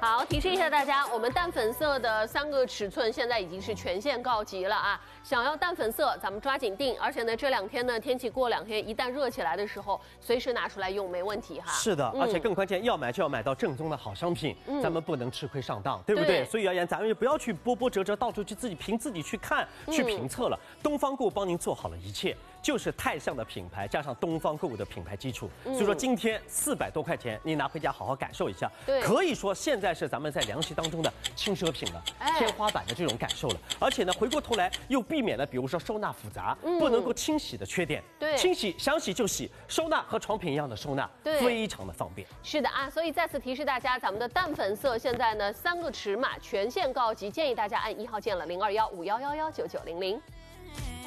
好，提示一下大家，我们淡粉色的3个尺寸现在已经是全线告急了啊！想要淡粉色，咱们抓紧定。而且呢，这2天呢，天气过2天，一旦热起来的时候，随时拿出来用没问题哈。 是的，而且更关键，要买就要买到正宗的好商品，咱们不能吃亏上当，对不对？所以而言，咱们也不要去波折，到处去凭自己去看、去评测了。东方购物帮您做好了一切。就是太象的品牌加上东方购物的品牌基础，所以说今天400多块钱，你拿回家好好感受一下。 对， 可以说现在是咱们在凉席当中的轻奢品了，天花板的这种感受了。而且呢，回过头来又避免了比如说收纳复杂、不能够清洗的缺点。 对， 清洗想洗就洗，收纳和床品一样的收纳，非常的方便。 是的啊，所以再次提示大家，咱们的淡粉色现在呢3个尺码全线告急，建议大家按1号键了，0215111990。